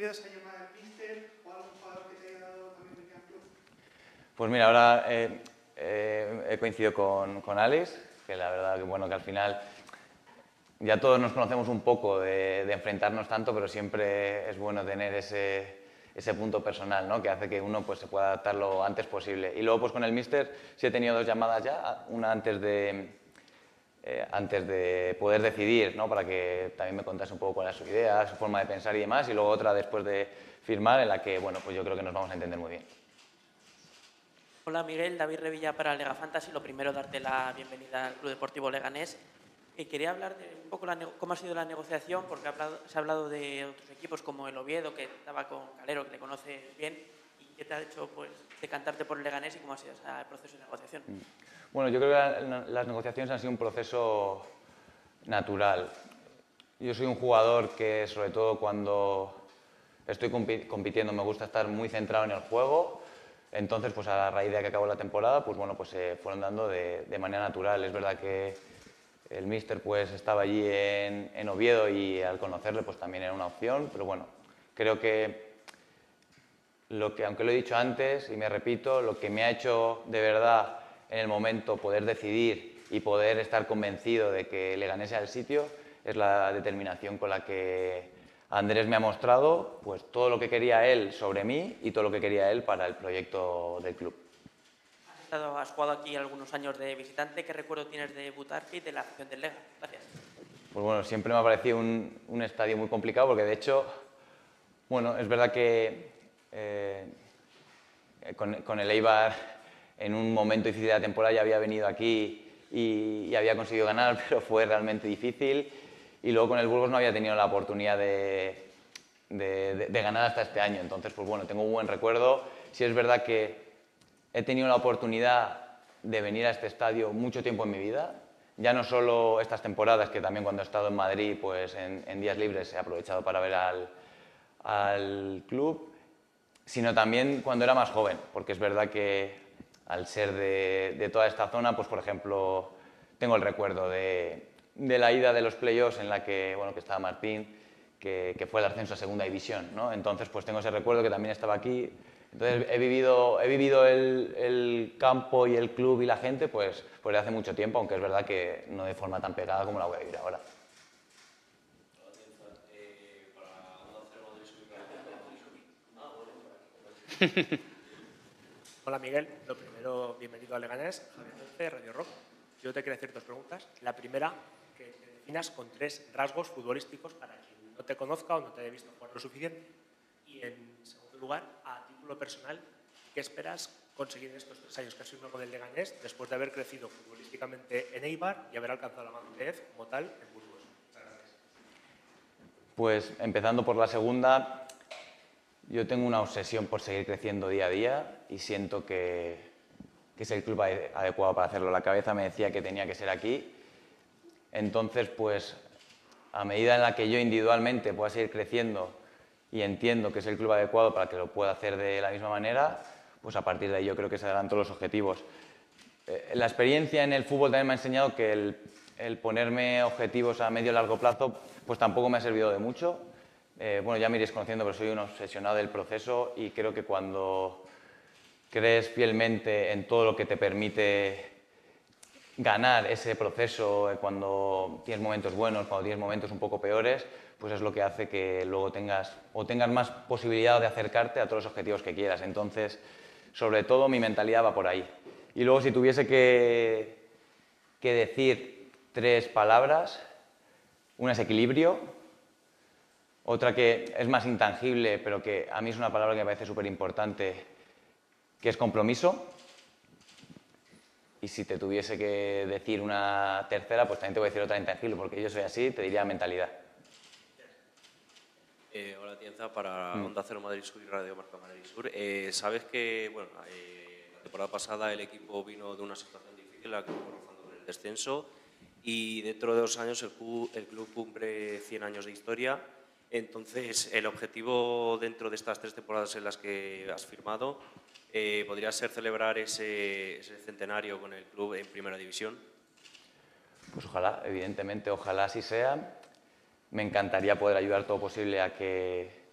recibido esa llamada del míster o algún jugador que te haya dado también venir al club? Pues mira, ahora he coincidido con Alex, que la verdad que bueno, que al final ya todos nos conocemos un poco de enfrentarnos tanto, pero siempre es bueno tener ese punto personal, ¿no? Que hace que uno pues, se pueda adaptar lo antes posible. Y luego pues con el míster sí he tenido dos llamadas ya, una antes de poder decidir, ¿no? Para que también me contase un poco cuál era su idea, su forma de pensar y demás, y luego otra después de firmar en la que bueno, pues yo creo que nos vamos a entender muy bien. Hola Miguel, David Revilla para Lega Fantasy. Lo primero, darte la bienvenida al Club Deportivo Leganés. Quería hablar de un poco cómo ha sido la negociación, porque se ha hablado de otros equipos como el Oviedo, que estaba con Calero, que le conoces bien, y qué te ha hecho pues, decantarte por el Leganés y cómo ha sido ese proceso de negociación. Bueno, yo creo que las negociaciones han sido un proceso natural. Yo soy un jugador que, sobre todo cuando estoy compitiendo, me gusta estar muy centrado en el juego. Entonces, pues a raíz de que acabó la temporada, pues bueno, pues se fueron dando de manera natural. Es verdad que el míster pues estaba allí en Oviedo y al conocerle pues también era una opción, pero bueno, creo que aunque lo he dicho antes y me repito, lo que me ha hecho de verdad en el momento poder decidir y poder estar convencido de que Leganés sea el sitio es la determinación con la que Andrés me ha mostrado pues todo lo que quería él sobre mí y todo lo que quería él para el proyecto del club. Has jugado aquí algunos años de visitante. ¿Qué recuerdo tienes de debutar y de la afición del Lega? Gracias. Pues bueno, siempre me ha parecido un estadio muy complicado porque de hecho, bueno, es verdad que con el Eibar en un momento difícil de la temporada ya había venido aquí y había conseguido ganar, pero fue realmente difícil. Y luego con el Burgos no había tenido la oportunidad de ganar hasta este año. Entonces, pues bueno, tengo un buen recuerdo. Sí es verdad que he tenido la oportunidad de venir a este estadio mucho tiempo en mi vida. Ya no solo estas temporadas, que también cuando he estado en Madrid, pues en días libres he aprovechado para ver al club, sino también cuando era más joven, porque es verdad que al ser de toda esta zona, pues por ejemplo, tengo el recuerdo de la ida de los playoffs en la que, bueno, que estaba Martín, que fue el ascenso a segunda división, ¿no? Entonces, pues tengo ese recuerdo que también estaba aquí. Entonces, he vivido el campo y el club y la gente, pues desde hace mucho tiempo, aunque es verdad que no de forma tan pegada como la voy a vivir ahora. Hola Miguel, lo primero, bienvenido a Leganés, Javier de Radio Rock. Yo te quería hacer dos preguntas. La primera, que te definas con tres rasgos futbolísticos para quien no te conozca o no te haya visto jugar lo suficiente. Y en segundo lugar, a título personal, ¿qué esperas conseguir en estos 3 años que has firmado con el Leganés después de haber crecido futbolísticamente en Eibar y haber alcanzado la madurez como tal en Burgos? Muchas gracias. Pues empezando por la segunda, yo tengo una obsesión por seguir creciendo día a día y siento que es el club adecuado para hacerlo. La cabeza me decía que tenía que ser aquí. Entonces, pues, a medida en la que yo individualmente pueda seguir creciendo y entiendo que es el club adecuado para que lo pueda hacer de la misma manera, pues a partir de ahí yo creo que se darán todos los objetivos. La experiencia en el fútbol también me ha enseñado que el ponerme objetivos a medio y largo plazo pues tampoco me ha servido de mucho. Bueno, ya me iréis conociendo, pero soy un obsesionado del proceso y creo que cuando crees fielmente en todo lo que te permite ganar ese proceso, cuando tienes momentos buenos, cuando tienes momentos un poco peores, pues es lo que hace que luego tengas más posibilidad de acercarte a todos los objetivos que quieras. Entonces, sobre todo, mi mentalidad va por ahí. Y luego, si tuviese que decir 3 palabras, una es equilibrio, otra que es más intangible, pero que a mí es una palabra que me parece súper importante, que es compromiso. Y si te tuviese que decir una tercera, pues también te voy a decir otra intangible, porque yo soy así, te diría mentalidad. Hola Tienza, para Onda Cero Madrid Sur y Radio Marca Madrid Sur. Sabes que bueno, la temporada pasada el equipo vino de una situación difícil, la que fue rozando con el descenso, y dentro de 2 años el club cumple 100 años de historia. Entonces, el objetivo dentro de estas 3 temporadas en las que has firmado podría ser celebrar ese centenario con el club en Primera División. Pues ojalá, evidentemente, ojalá así sea. Me encantaría poder ayudar todo posible a que